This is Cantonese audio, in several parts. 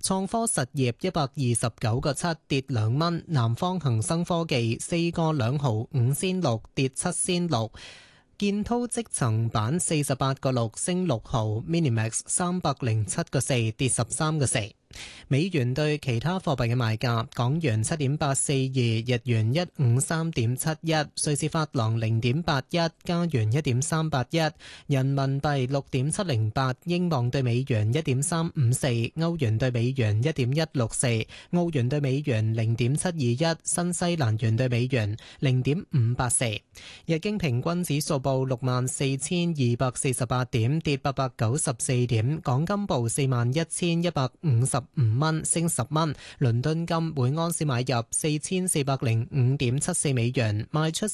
創科實業129.7跌2蚊，南方恒生科技4個2毫5仙6跌7仙6。建滔積層板48個6升6毫 ，Minimax 307個4跌13個4。美元對其他貨幣嘅賣價：港元7.842，日元153.71，瑞士法郎0.81，加元1.381，人民幣6.708，英鎊對美元1.354，歐元對美元1.164，澳元對美元0.721，新西蘭元對美元0.584。日經平均指數報64,248點，跌894點。港金報41,155蚊，升10蚊。倫敦金每盎司買入4405.74美元，賣出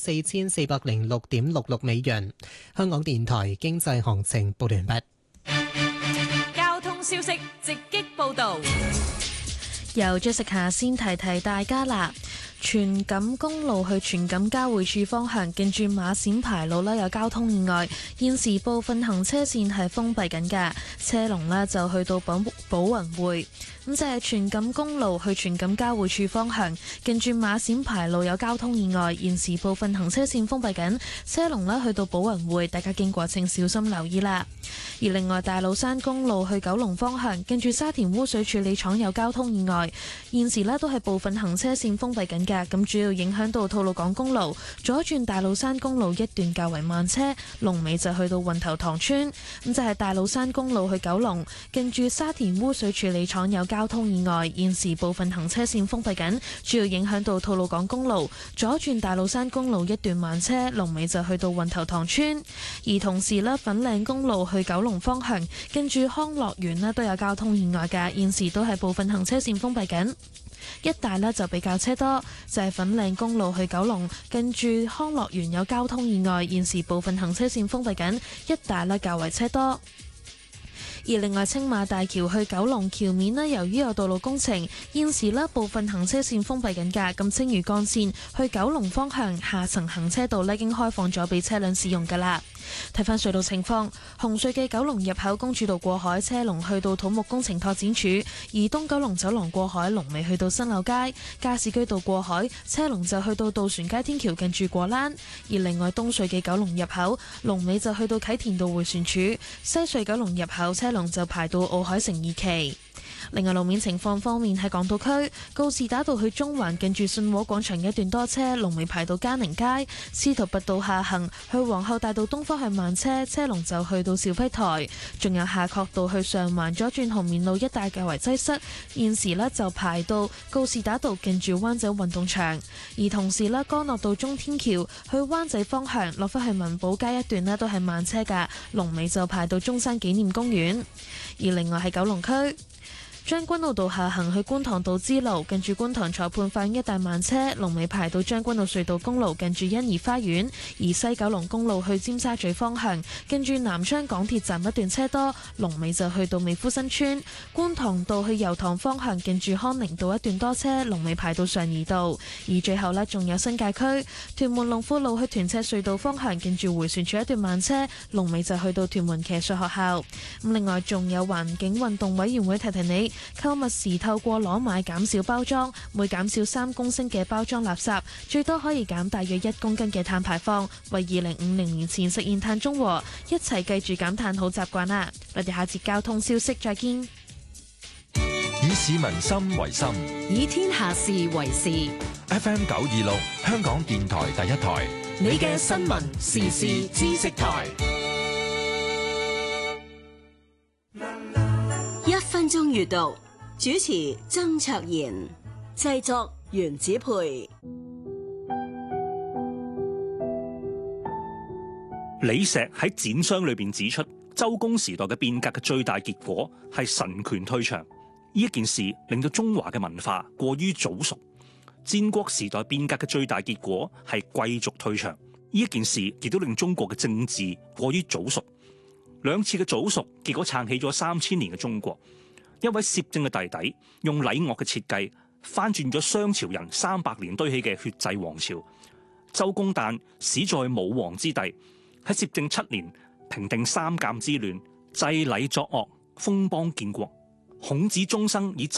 4406.66美元。香港電台經濟行情報完畢。 交通消息直擊報道。 由Jessica先提提大家啦。荃錦公路去荃錦交匯處方向，近住馬閃牌路呢有交通意外，現時部分行車線係封閉緊㗎，車龍呢就去到寶雲匯。咁就係荃錦公路去荃錦交匯處方向，近住馬閃牌路有交通意外，現時部分行車線封閉緊，車龍呢去到寶雲匯，大家經過請小心留意啦。而另外大老山公路去九龍方向，近住沙田污水處理廠有交通意外，現時呢都係部分行車線封閉緊㗎，咁主要影響到吐露港公路左轉大老山公路一段較為慢車，龍尾就去到運頭塘村。咁就係大老山公路去九龍，近住沙田污水處理廠有交通意外，現時部分行車線封閉緊，主要影響到吐露港公路左轉大老山公路一段慢車，龍尾就去到運頭塘村。而同時呢，粉嶺公路去九龍方向，近住康樂園呢都有交通意外㗎，現時都係部分行車線封閉緊。一帶呢就比較車多，就係粉嶺公路去九龍，近住康樂園有交通意外，現時部分行車線封閉緊，一帶呢較為車多。而另外青馬大橋去九龍橋面呢，由於有道路工程，現時呢部分行車線封閉緊㗎。咁青嶼幹線去九龍方向下層行車道呢已經開放咗俾車輛使用㗎啦。睇返隧道情況，紅隧嘅九龍入口公主道過海車龍去到土木工程拓展處，而東九龍走廊過海龍尾去到新柳街，加士居道過海車龍就去到渡船街天橋近住果欄。而另外東隧嘅九龍入口龍尾就去到啟田道迴旋處，西隧九龍入口車龍就排到奧海城二期。另外路面情況方面，喺港島區告士打道去中環近住信和廣場一段多車，龍尾排到嘉寧街；司徒拔道下行去皇后大道東方向慢車，車龍就去到肇輝台。仲有夏慤道去上環左轉紅棉路一帶較為擠塞，現時呢就排到告士打道近住灣仔運動場。而同時呢，干諾道中天橋去灣仔方向落返去文寶街一段呢都係慢車㗎，龍尾就排到中山紀念公園。而另外係九龍區將軍澳道下行去觀塘道支路，近住觀塘裁判法院一帶慢車，龍尾排到將軍澳隧道公路近住欣怡花園。而西九龍公路去尖沙咀方向，近住南昌港鐵站一段車多，龍尾就去到美孚新村。觀塘道去油塘方向，近住康寧道一段多車，龍尾排到上怡道。而最後呢，仲有新界區屯門龍富路去屯赤隧道方向，近住迴旋處一段慢車，龍尾就去到屯門騎術學校。咁另外仲有環境運動委員會提提你，購物時透過攞買減少包裝，每減少3公升嘅包裝垃圾，最多可以減大約1公斤嘅碳排放，為2050年前實現碳中和。一齊記住減碳好習慣啦！我哋下節交通消息再見。 以市民心為心， 以天下事為事。 FM 926香港電台第一台， 你嘅新聞時事知識台。 1分鐘閱讀，主持曾卓賢，製作原子培。 李石喺展商裏邊指出，周公時代嘅變革嘅最大結果係神權退場。呢一件事令到中華嘅文化過於早熟。戰國時代變革嘅最大結果係貴族退場。呢一件事亦都令中國嘅政治過於早熟。兩次嘅早熟，結果撐起咗3000年嘅中國。一位攝政嘅弟弟用禮樂嘅設計，翻轉咗商朝人300年堆起嘅血祭王朝。周公旦始在武王之地，喺攝政7年平定三監之亂，制禮作樂，封邦建國。孔子終生以